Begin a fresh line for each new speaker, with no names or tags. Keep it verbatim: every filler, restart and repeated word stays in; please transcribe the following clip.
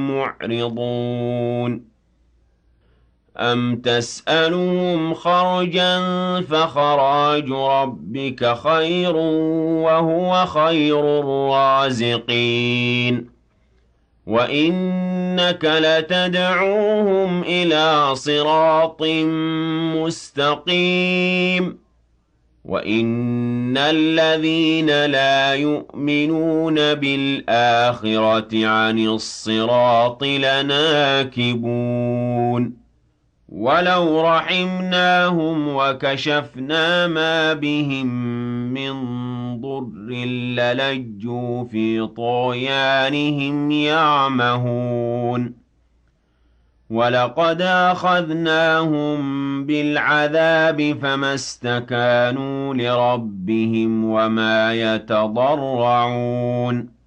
معرضون أم تسألهم خرجا فخراج ربك خير وهو خير الرازقين وإنك لتدعوهم إلى صراط مستقيم وإن الذين لا يؤمنون بالآخرة عن الصراط لناكبون ولو رحمناهم وكشفنا ما بهم من ضر للجوا في طغيانهم يعمهون ولقد أخذناهم بالعذاب فما استكانوا لربهم وما يتضرعون